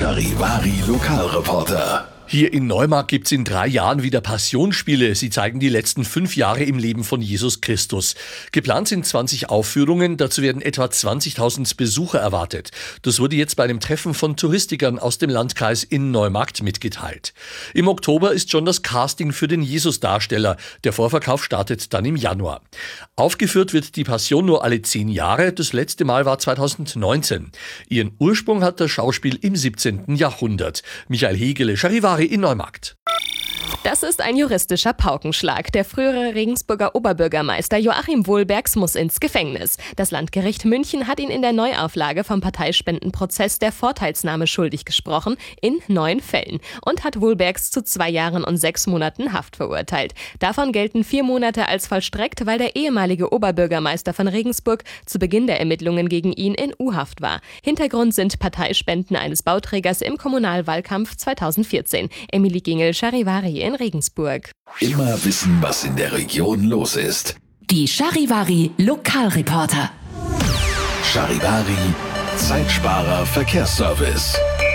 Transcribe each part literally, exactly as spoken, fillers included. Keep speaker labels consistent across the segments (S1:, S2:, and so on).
S1: Charivari Lokalreporter.
S2: Hier in Neumarkt gibt's in drei Jahren wieder Passionsspiele. Sie zeigen die letzten fünf Jahre im Leben von Jesus Christus. Geplant sind zwanzig Aufführungen, dazu werden etwa zwanzigtausend Besucher erwartet. Das wurde jetzt bei einem Treffen von Touristikern aus dem Landkreis in Neumarkt mitgeteilt. Im Oktober ist schon das Casting für den Jesus-Darsteller. Der Vorverkauf startet dann im Januar. Aufgeführt wird die Passion nur alle zehn Jahre. Das letzte Mal war zweitausendneunzehn. Ihren Ursprung hat das Schauspiel im siebzehnten Jahrhundert. Michael Hegele, Charivari in Neumarkt.
S3: Das ist ein juristischer Paukenschlag. Der frühere Regensburger Oberbürgermeister Joachim Wohlbergs muss ins Gefängnis. Das Landgericht München hat ihn in der Neuauflage vom Parteispendenprozess der Vorteilsnahme schuldig gesprochen, in neun Fällen, und hat Wohlbergs zu zwei Jahren und sechs Monaten Haft verurteilt. Davon gelten vier Monate als vollstreckt, weil der ehemalige Oberbürgermeister von Regensburg zu Beginn der Ermittlungen gegen ihn in U-Haft war. Hintergrund sind Parteispenden eines Bauträgers im Kommunalwahlkampf zweitausendvierzehn. Emilie Gingel, Charivari in Regensburg.
S1: Immer wissen, was in der Region los ist.
S4: Die Charivari Lokalreporter.
S1: Charivari Zeitsparer Verkehrsservice.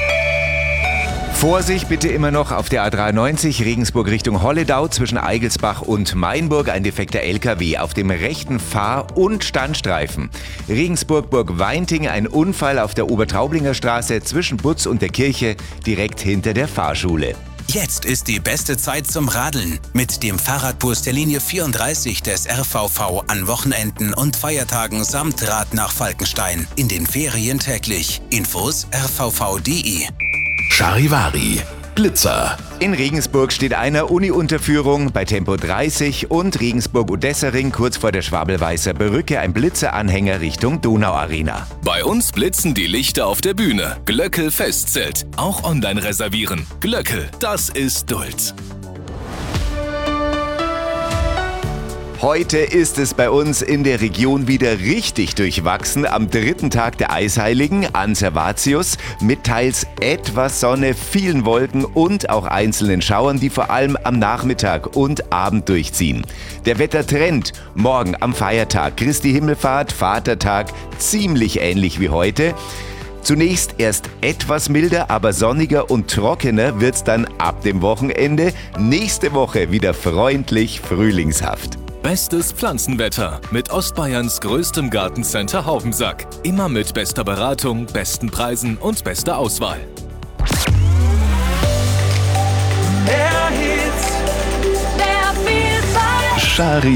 S5: Vorsicht bitte immer noch auf der A dreiundneunzig Regensburg Richtung Holledau zwischen Eigelsbach und Mainburg. Ein defekter L K W auf dem rechten Fahr- und Standstreifen. Regensburg-Burg-Weinting, ein Unfall auf der Obertraublinger Straße zwischen Butz und der Kirche direkt hinter der Fahrschule.
S6: Jetzt ist die beste Zeit zum Radeln. Mit dem Fahrradbus der Linie vierunddreißig des R V V an Wochenenden und Feiertagen samt Rad nach Falkenstein. In den Ferien täglich. Infos r v v punkt d e.
S1: Charivari Blitzer.
S5: In Regensburg steht einer Uni-Unterführung bei Tempo dreißig und Regensburg-Odessa-Ring kurz vor der Schwabelweißer Brücke ein Blitzeranhänger Richtung Donauarena.
S7: Bei uns blitzen die Lichter auf der Bühne. Glöckel Festzelt. Auch online reservieren. Glöckel, das ist Duld.
S5: Heute ist es bei uns in der Region wieder richtig durchwachsen. Am dritten Tag der Eisheiligen an Servatius mit teils etwas Sonne, vielen Wolken und auch einzelnen Schauern, die vor allem am Nachmittag und Abend durchziehen. Der Wettertrend morgen am Feiertag Christi Himmelfahrt, Vatertag, ziemlich ähnlich wie heute. Zunächst erst etwas milder, aber sonniger und trockener wird's dann ab dem Wochenende. Nächste Woche wieder freundlich frühlingshaft.
S7: Bestes Pflanzenwetter mit Ostbayerns größtem Gartencenter Haubensack. Immer mit bester Beratung, besten Preisen und bester Auswahl.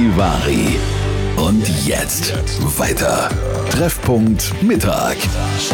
S1: Charivari. Und jetzt weiter. Treffpunkt Mittag.